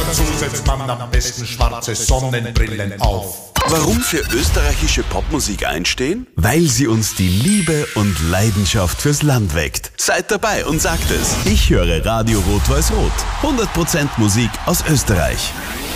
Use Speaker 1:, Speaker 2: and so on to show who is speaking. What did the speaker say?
Speaker 1: dazu setzt man am besten schwarze Sonnenbrillen auf.
Speaker 2: Warum für österreichische Popmusik einstehen?
Speaker 3: Weil sie uns die Liebe und Leidenschaft fürs Land weckt.
Speaker 2: Seid dabei und sagt es.
Speaker 3: Ich höre Radio Rot-Weiß-Rot. 100% Musik aus Österreich.